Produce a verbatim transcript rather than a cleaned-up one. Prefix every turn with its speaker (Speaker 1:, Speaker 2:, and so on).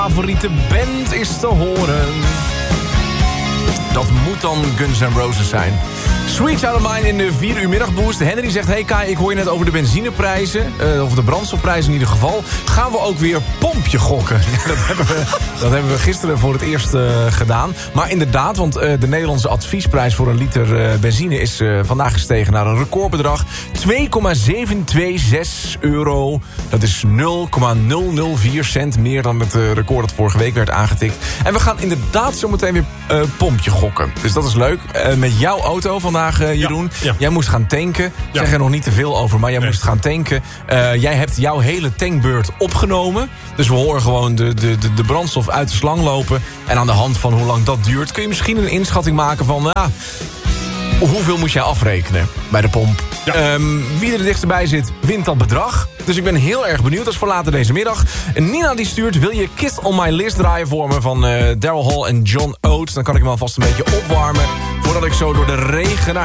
Speaker 1: favoriete band is te horen. Dat moet dan Guns N' Roses zijn. Sweet Child of Mine in de vier uur middagboost. Henry zegt, hey Kai, ik hoor je net over de benzineprijzen. Uh, of de brandstofprijzen in ieder geval. Gaan we ook weer pompje gokken? Ja, dat, hebben we, dat hebben we gisteren voor het eerst uh, gedaan. Maar inderdaad, want uh, de Nederlandse adviesprijs voor een liter uh, benzine is uh, vandaag gestegen naar een recordbedrag. twee komma zeven twee zes euro. Dat is nul komma nul nul vier cent meer dan het uh, record dat vorige week werd aangetikt. En we gaan inderdaad zometeen weer uh, pompje gokken. Dus dat is leuk. Uh, met jouw auto vandaag, uh, Jeroen. Ja, ja. Jij moest gaan tanken. Ik ja. zeg er nog niet te veel over, maar jij nee. moest gaan tanken. Uh, jij hebt jouw hele tankbeurt opgenomen. Dus we horen gewoon de, de, de, de brandstof uit de slang lopen. En aan de hand van hoe lang dat duurt, kun je misschien een inschatting maken van... Uh, hoeveel moet jij afrekenen bij de pomp? Ja. Um, wie er het dichtst bij zit, wint dat bedrag. Dus ik ben heel erg benieuwd. Dat is voor later deze middag. En Nina die stuurt, wil je Kiss on My List draaien voor me van uh, Daryl Hall en John Oates? Dan kan ik hem alvast een beetje opwarmen voordat ik zo door de regen naar